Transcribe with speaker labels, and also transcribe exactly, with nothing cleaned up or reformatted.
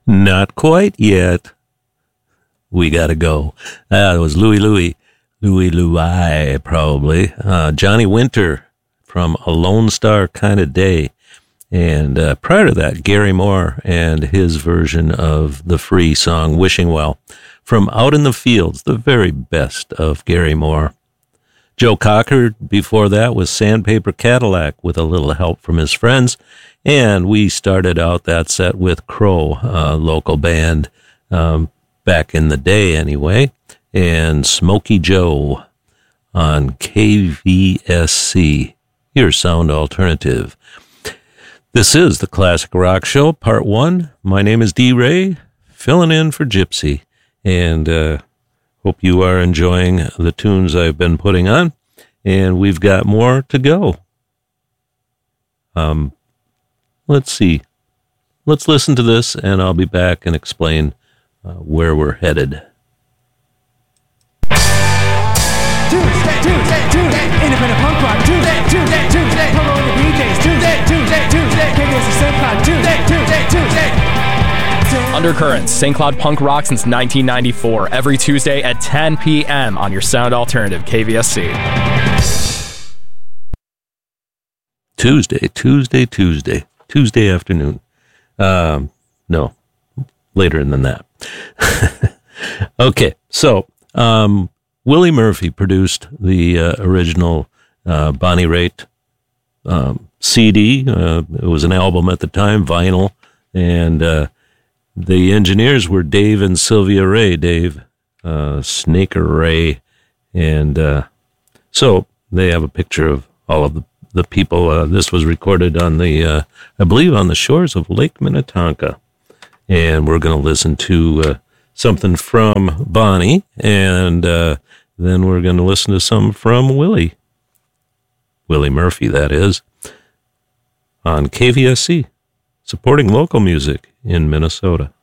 Speaker 1: Not quite yet. We gotta go. That was Louie Louie. Louie Louie, probably. Uh, Johnny Winter from A Lone Star Kind of Day. And uh, prior to that, Gary Moore and his version of the Free song, Wishing Well, from Out in the Fields, the very best of Gary Moore. Joe Cocker, before that, was Sandpaper Cadillac with a little help from his friends. And we started out that set with Crow, a local band, um, back in the day anyway, and Smokey Joe on K V S C, your sound alternative. This is the Classic Rock Show, Part one. My name is D. Ray, filling in for Gypsy, and uh, hope you are enjoying the tunes I've been putting on, and we've got more to go. Um, let's see. Let's listen to this, and I'll be back and explain uh, where we're headed.
Speaker 2: Tuesday, Tuesday, Tuesday, independent punk rock. Tuesday, Tuesday, Tuesday, promo in the D Js. Tuesday, Tuesday, Tuesday, K B S Saint Cloud. Tuesday, Tuesday, Tuesday.
Speaker 3: Undercurrents, Saint Cloud punk rock since nineteen ninety-four. Every Tuesday at ten p.m. on your sound alternative, K V S C.
Speaker 1: Tuesday, Tuesday, Tuesday, Tuesday afternoon. Um, no, later than that. Okay, so um, Willie Murphy produced the uh, original uh, Bonnie Raitt um, C D. Uh, it was an album at the time, vinyl, and uh, the engineers were Dave and Sylvia Ray, Dave uh, Snaker Ray, and uh, so they have a picture of all of the, the people. Uh, this was recorded on the, uh, I believe, on the shores of Lake Minnetonka, and we're going to listen to uh, something from Bonnie, and uh, then we're going to listen to some from Willie. Willie Murphy, that is, on K V S C, supporting local music in Minnesota.